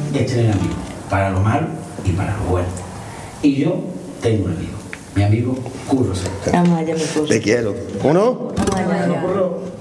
es tener amigos, para lo malo y para lo bueno. Y yo tengo un amigo, mi amigo Curro Serrano. Vamos allá, mi Curro. Te quiero. ¿Uno? Vamos allá. Curro.